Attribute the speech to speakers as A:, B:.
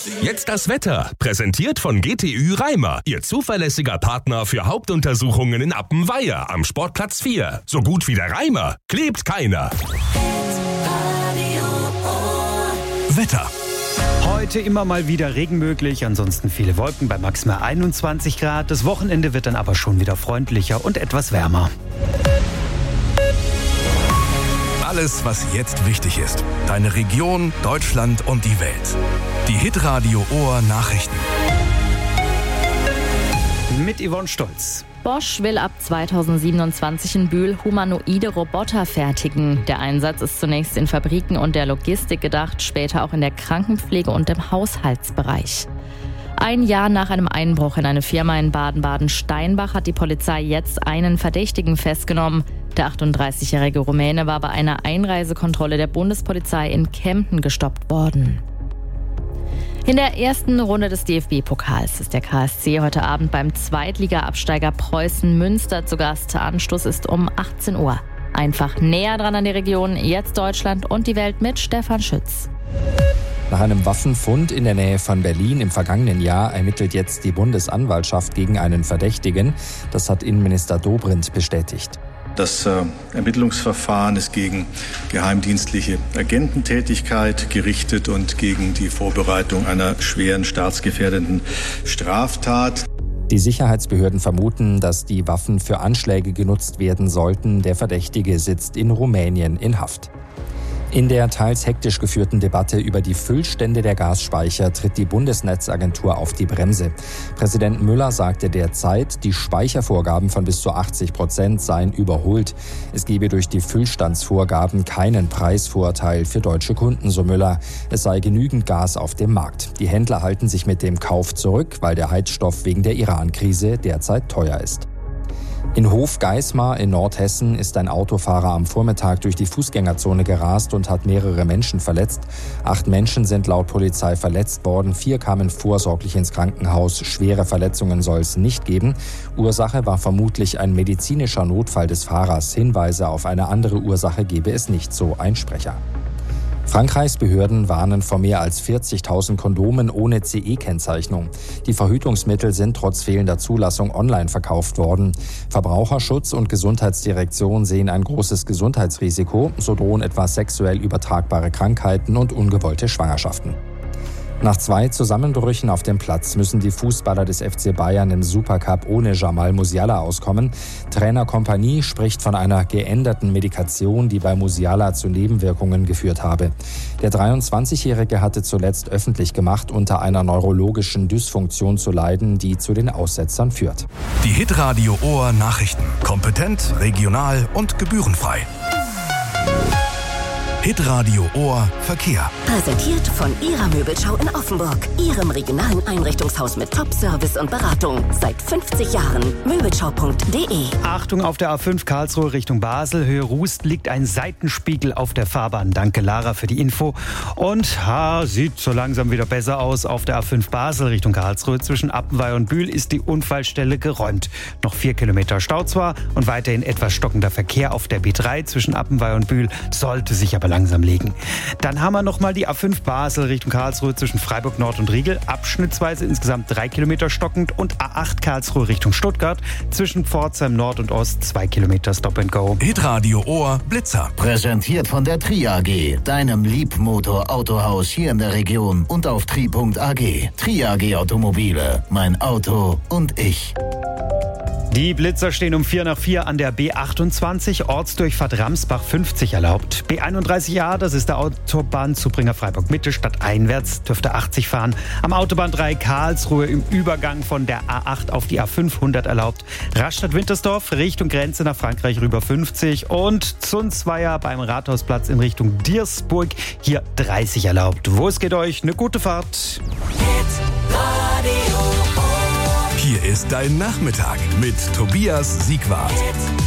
A: Jetzt das Wetter, präsentiert von GTÜ Reimer, Ihr zuverlässiger Partner für Hauptuntersuchungen in Appenweier am Sportplatz 4. So gut wie der Reimer, klebt keiner. Wetter.
B: Heute immer mal wieder Regen möglich, ansonsten viele Wolken bei maximal 21 Grad. Das Wochenende wird dann aber schon wieder freundlicher und etwas wärmer.
A: Alles, was jetzt wichtig ist. Deine Region, Deutschland und die Welt. Die Hitradio Ohr Nachrichten.
B: Mit Yvonne Stolz.
C: Bosch will ab 2027 in Bühl humanoide Roboter fertigen. Der Einsatz ist zunächst in Fabriken und der Logistik gedacht, später auch in der Krankenpflege und im Haushaltsbereich. Ein Jahr nach einem Einbruch in eine Firma in Baden-Baden-Steinbach hat die Polizei jetzt einen Verdächtigen festgenommen. Der 38-jährige Rumäne war bei einer Einreisekontrolle der Bundespolizei in Kempten gestoppt worden. In der ersten Runde des DFB-Pokals ist der KSC heute Abend beim Zweitliga-Absteiger Preußen Münster zu Gast. Anstoß ist um 18 Uhr. Einfach näher dran an die Region, jetzt Deutschland und die Welt mit Stefan Schütz.
D: Nach einem Waffenfund in der Nähe von Berlin im vergangenen Jahr ermittelt jetzt die Bundesanwaltschaft gegen einen Verdächtigen. Das hat Innenminister Dobrindt bestätigt.
E: Das Ermittlungsverfahren ist gegen geheimdienstliche Agententätigkeit gerichtet und gegen die Vorbereitung einer schweren staatsgefährdenden Straftat.
D: Die Sicherheitsbehörden vermuten, dass die Waffen für Anschläge genutzt werden sollten. Der Verdächtige sitzt in Rumänien in Haft. In der teils hektisch geführten Debatte über die Füllstände der Gasspeicher tritt die Bundesnetzagentur auf die Bremse. Präsident Müller sagte derzeit, die Speichervorgaben von bis zu 80% seien überholt. Es gebe durch die Füllstandsvorgaben keinen Preisvorteil für deutsche Kunden, so Müller. Es sei genügend Gas auf dem Markt. Die Händler halten sich mit dem Kauf zurück, weil der Heizstoff wegen der Iran-Krise derzeit teuer ist. In Hofgeismar in Nordhessen ist ein Autofahrer am Vormittag durch die Fußgängerzone gerast und hat mehrere Menschen verletzt. 8 Menschen sind laut Polizei verletzt worden, 4 kamen vorsorglich ins Krankenhaus. Schwere Verletzungen soll es nicht geben. Ursache war vermutlich ein medizinischer Notfall des Fahrers. Hinweise auf eine andere Ursache gebe es nicht, so ein Sprecher. Frankreichs Behörden warnen vor mehr als 40.000 Kondomen ohne CE-Kennzeichnung. Die Verhütungsmittel sind trotz fehlender Zulassung online verkauft worden. Verbraucherschutz und Gesundheitsdirektion sehen ein großes Gesundheitsrisiko. So drohen etwa sexuell übertragbare Krankheiten und ungewollte Schwangerschaften. Nach 2 Zusammenbrüchen auf dem Platz müssen die Fußballer des FC Bayern im Supercup ohne Jamal Musiala auskommen. Trainer Kompanie spricht von einer geänderten Medikation, die bei Musiala zu Nebenwirkungen geführt habe. Der 23-Jährige hatte zuletzt öffentlich gemacht, unter einer neurologischen Dysfunktion zu leiden, die zu den Aussetzern führt.
A: Die Hitradio Ohr Nachrichten. Kompetent, regional und gebührenfrei. Hitradio Ohr Verkehr.
F: Präsentiert von Ihrer Möbelschau in Offenburg. Ihrem regionalen Einrichtungshaus mit Top-Service und Beratung. Seit 50 Jahren. Möbelschau.de.
B: Achtung, auf der A5 Karlsruhe Richtung Basel, Höhe Rust, liegt ein Seitenspiegel auf der Fahrbahn. Danke Lara für die Info. Und sieht so langsam wieder besser aus. Auf der A5 Basel Richtung Karlsruhe zwischen Appenweier und Bühl ist die Unfallstelle geräumt. Noch 4 Kilometer Stau zwar und weiterhin etwas stockender Verkehr auf der B3 zwischen Appenweier und Bühl, sollte sich aber langsam legen. Dann haben wir nochmal die A5 Basel Richtung Karlsruhe zwischen Freiburg Nord und Riegel. Abschnittsweise insgesamt 3 Kilometer stockend und A8 Karlsruhe Richtung Stuttgart zwischen Pforzheim Nord und Ost 2 Kilometer Stop and Go.
A: Hitradio Ohr Blitzer.
G: Präsentiert von der Tri AG, deinem Liebmotor-Autohaus hier in der Region und auf tri.ag. Tri AG Automobile, mein Auto und ich.
B: Die Blitzer stehen um 4 nach 4 an der B28, Ortsdurchfahrt Ramsbach 50 erlaubt. B31A, das ist der Autobahnzubringer Freiburg-Mitte, stadteinwärts dürfte 80 fahren. Am Autobahn 3 Karlsruhe im Übergang von der A8 auf die A500 erlaubt. Rastatt-Wintersdorf Richtung Grenze nach Frankreich rüber 50 und Zunzweier beim Rathausplatz in Richtung Diersburg hier 30 erlaubt. Wo es geht euch, eine gute Fahrt.
A: Hier ist dein Nachmittag mit Tobias Siegwart.